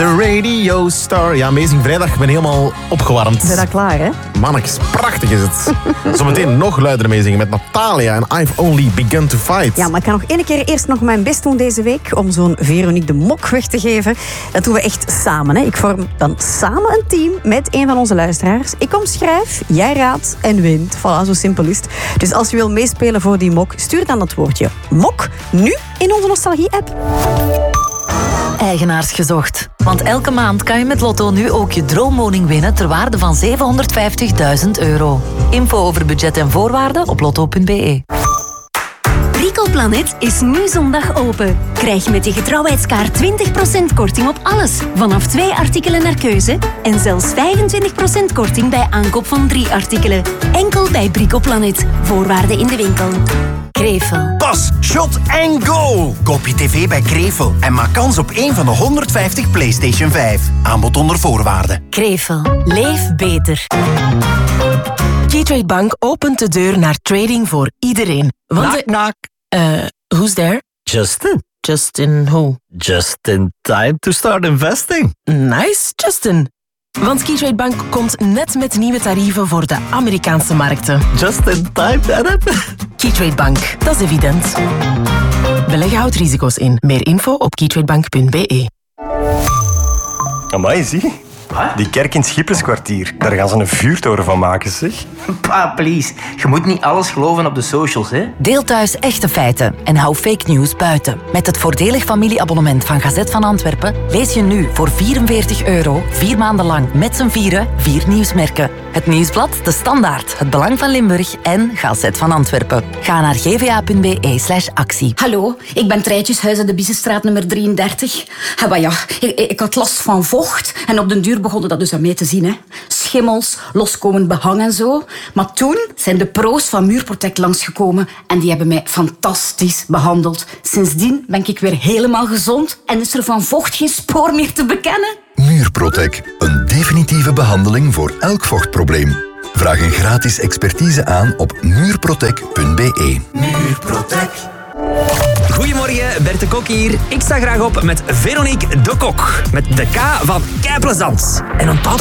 de Radio Star. Ja, Amazing Vrijdag. Ik ben helemaal opgewarmd. Ben je dat klaar, hè? Mannetjes, prachtig is het. Zometeen nog luider meezingen met Natalia en I've Only Begun to Fight. Ja, maar ik kan nog één keer eerst nog mijn best doen deze week om zo'n Veronique de Mok weg te geven. Dat doen we echt samen. Hè. Ik vorm dan samen een team met een van onze luisteraars. Ik omschrijf, jij raadt en wint. Voilà, zo simpel is het. Dus als je wil meespelen voor die mok, stuur dan het woordje mok nu in onze Nostalgie-app. Eigenaars gezocht. Want elke maand kan je met Lotto nu ook je droomwoning winnen ter waarde van €750.000. Info over budget en voorwaarden op lotto.be. Bricoplanet is nu zondag open. Krijg met je getrouwheidskaart 20% korting op alles. Vanaf 2 artikelen naar keuze. En zelfs 25% korting bij aankoop van 3 artikelen. Enkel bij Bricoplanet. Voorwaarden in de winkel. Krevel. Pas, shot en go! Koop je tv bij Krevel en maak kans op één van de 150 PlayStation 5. Aanbod onder voorwaarden. Krevel. Leef beter. Keytrade Bank opent de deur naar trading voor iedereen. Knock, knock. Who's there? Justin. Justin who? Just in time to start investing. Nice, Justin. Want Keytrade Bank komt net met nieuwe tarieven voor de Amerikaanse markten. Just in time, Darren. Keytrade Bank, dat is evident. Beleggen houdt risico's in. Meer info op keytradebank.be. Amai, zie. Die kerk in het Schipperskwartier. Daar gaan ze een vuurtoren van maken, zeg. Pa, please. Je moet niet alles geloven op de socials, hè? Deel thuis echte feiten en hou fake news buiten. Met het voordelig familieabonnement van Gazet van Antwerpen lees je nu voor €44 4 maanden lang met z'n vieren 4 nieuwsmerken. Het Nieuwsblad, De Standaard, Het Belang van Limburg en Gazet van Antwerpen. Ga naar gva.be/actie. Hallo, ik ben Treitjeshuis in de Bissestraat nummer 33. Maar ja, ik had last van vocht en op den duur begonnen dat dus aan mij te zien. Hè. Schimmels, loskomend behang en zo. Maar toen zijn de pro's van Muurprotect langsgekomen en die hebben mij fantastisch behandeld. Sindsdien ben ik weer helemaal gezond en is er van vocht geen spoor meer te bekennen. Muurprotect, een definitieve behandeling voor elk vochtprobleem. Vraag een gratis expertise aan op muurprotect.be. Muurprotect. Goedemorgen, Bert de Kok hier. Ik sta graag op met Veronique de Kok. Met de K van keiplezant. En onthoud